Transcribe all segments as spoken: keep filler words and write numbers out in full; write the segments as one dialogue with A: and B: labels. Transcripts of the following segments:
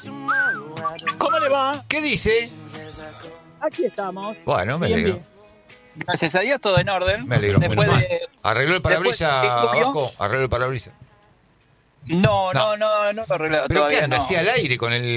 A: ¿Cómo le va?
B: ¿Qué dice?
A: Aquí estamos.
B: Bueno, me
A: Bien,
B: alegro.
A: bien.
C: Gracias a Dios, todo en orden.
B: Me alegro.
C: Después
B: menos
C: de...
B: mal. Arregló el parabrisas,
C: después de diluvio.
B: Vasco. Arregló el parabrisas.
C: No,
B: No.
C: no, no, no lo arreglado
B: ¿Pero
C: todavía
B: qué anda?
C: no.
B: ¿Hacía al aire con el...?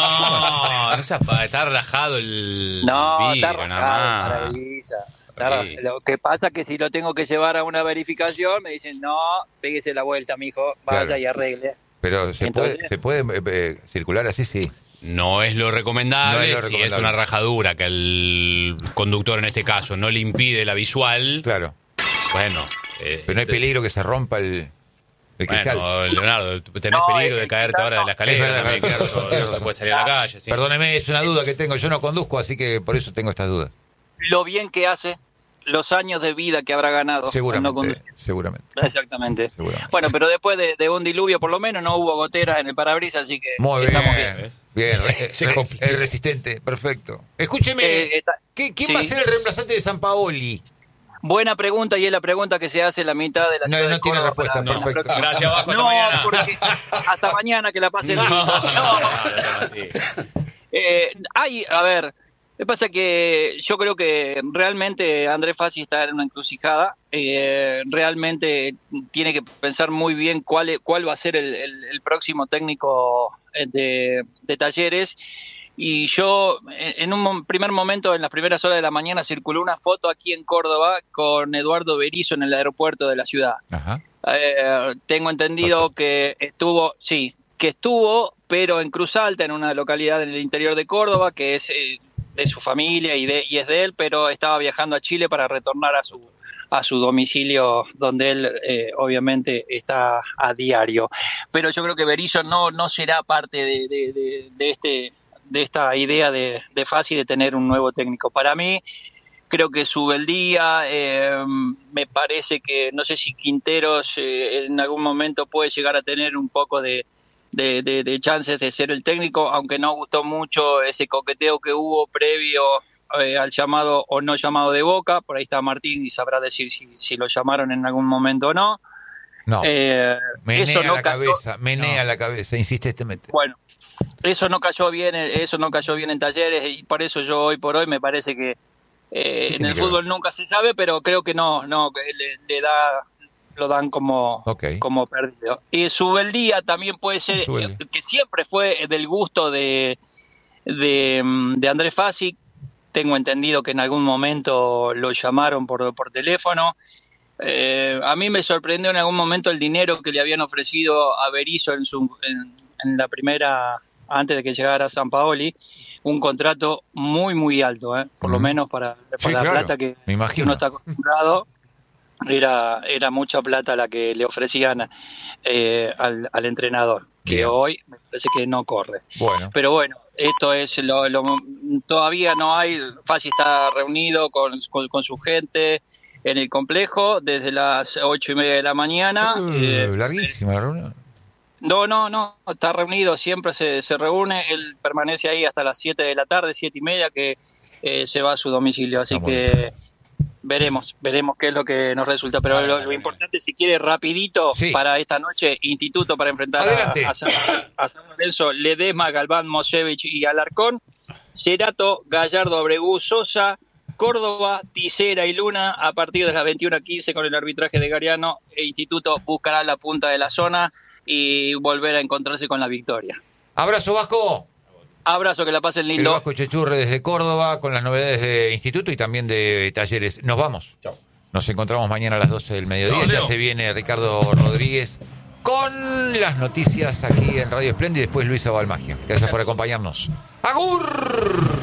D: No, no seas pa- está relajado el
C: No,
D: vidrio,
C: está
D: nada
C: rajado
D: más.
C: el parabrisas. Está
D: Sí.
C: ra- Lo que pasa es que si lo tengo que llevar a una verificación, me dicen, no, péguese la vuelta, mijo, vaya
B: Claro.
C: y arregle.
B: Pero se
C: Entonces-
B: puede, se puede eh, eh, circular así, sí.
D: No es lo recomendable,
B: No es lo
D: si es
B: recomendable.
D: una rajadura que el conductor en este caso no le impide la visual.
B: Claro.
D: Bueno, eh,
B: Pero no hay
D: te-
B: peligro que se rompa el, el cristal.
D: Bueno, Leonardo, tenés
C: No,
D: peligro
C: el
D: de caerte
C: cristal
D: ahora de la
C: no.
D: escalera.
B: Es verdad,
D: también,
B: claro,
D: que
B: claro,
D: no-
B: claro.
D: no se puede salir a la calle. ¿sí?
B: Perdóneme, es una duda que tengo. Yo no conduzco, así que por eso tengo estas dudas.
C: Lo bien que hace, los años de vida que habrá ganado. al no
B: Seguramente,
C: conducir.
B: seguramente.
C: Exactamente.
B: Seguramente.
C: Bueno, pero después de, de un diluvio, por lo menos, no hubo goteras en el parabrisas, así que
B: Muy bien.
C: estamos bien.
B: Bien, re-
D: Se
B: re-
D: complica.
B: es resistente, perfecto. Escúcheme,
C: Eh, está-
B: ¿qué- ¿quién
C: sí.
B: va a ser el reemplazante de Sampaoli?
C: Buena pregunta, y es la pregunta que se hace la mitad de la
B: No,
C: ciudad
B: no
C: de
B: tiene
C: Córdoba
B: respuesta,
C: para- para la
B: perfecto.
C: próxima.
D: Gracias, Vasco, hasta
C: No,
D: mañana.
C: porque hasta mañana que la pasen
D: No,
C: lindo.
D: no,
C: No.
D: no, no, sí.
C: Eh, hay, a ver, lo que pasa que yo creo que realmente Andrés Fassi está en una encrucijada. Eh, realmente tiene que pensar muy bien cuál, es- cuál va a ser el, el- el próximo técnico eh, de, de Talleres. Y yo, en en un mom- primer momento, en las primeras horas de la mañana, circuló una foto aquí en Córdoba con Eduardo Berizzo en el aeropuerto de la ciudad.
B: Ajá.
C: Eh, tengo entendido que estuvo, sí, que estuvo, pero en Cruz Alta, en una localidad en el interior de Córdoba, que es eh, de su familia y, de, y es de él, pero estaba viajando a Chile para retornar a su a su domicilio, donde él eh, obviamente está a diario. Pero yo creo que Berizzo no no será parte de, de, de, de este de esta idea de, de Fassi de tener un nuevo técnico. Para mí, creo que sube el día, eh, me parece que no sé si Quinteros eh, en algún momento puede llegar a tener un poco de, de, de, de chances de ser el técnico, aunque no gustó mucho ese coqueteo que hubo previo eh, al llamado o no llamado de Boca. Por ahí está Martín y sabrá decir si, si lo llamaron en algún momento o no.
B: No,
C: Eh,
B: menea
C: eso no
B: la
C: cayó-
B: cabeza, menea la cabeza, insistentemente.
C: bueno, eso no cayó bien, eso no cayó bien en Talleres, y por eso yo hoy por hoy me parece que eh, en
B: tiene
C: el
B: que
C: fútbol
B: ver?
C: nunca se sabe, pero creo que no, no, que le, le da, lo dan como,
B: Ok.
C: como perdido. Y Subeldía también puede ser,
B: Subeldía.
C: eh, que siempre fue del gusto de, de, mm, de Andrés Fassi. Tengo entendido que en algún momento lo llamaron por, por teléfono. Eh, a mí me sorprendió en algún momento el dinero que le habían ofrecido a Berizzo en, su, en, en la primera, antes de que llegara Sampaoli, un contrato muy, muy alto, ¿eh? Por lo
B: Ujú.
C: menos para, para
B: Sí,
C: la
B: claro,
C: plata que,
B: me
C: que
B: imagino.
C: uno está acostumbrado. Era, era mucha plata la que le ofrecían eh, al, al entrenador, que
B: Bien.
C: hoy me parece que no corre.
B: Bueno,
C: Pero bueno, esto es lo, lo- todavía no hay. Fassi está reunido con, con, con su gente en el complejo desde las ocho y media de la mañana.
B: Uh,
C: Eh,
B: larguísima la reunión.
C: no, no, no, está reunido, siempre se, se reúne. Él permanece ahí hasta las siete de la tarde, siete y media, que eh, se va a su domicilio. Así
B: Está muy
C: que veremos, veremos qué es lo que nos resulta. Pero lo, lo importante, si quiere, rapidito,
B: Sí.
C: para esta noche, Instituto para enfrentar
B: Adelante.
C: a, a San, a San Lorenzo, Ledesma, Galván, Mosevich y Alarcón, Cerato, Gallardo, Abregú, Sosa, Córdoba, Tisera y Luna a partir de las veintiuna quince con el arbitraje de Gariano. E Instituto buscará la punta de la zona y volver a encontrarse con la victoria.
B: Abrazo, Vasco.
C: Abrazo, que la pasen
B: El
C: lindo.
B: Vasco Chechurre desde Córdoba con las novedades de Instituto y también de Talleres. Nos vamos.
D: Chau.
B: Nos encontramos mañana a las doce del mediodía.
D: Chau,
B: Ya
D: Leo.
B: se viene Ricardo Rodríguez con las noticias aquí en Radio Esplendid y después Luisa Balmagio. Gracias por acompañarnos. ¡Agur!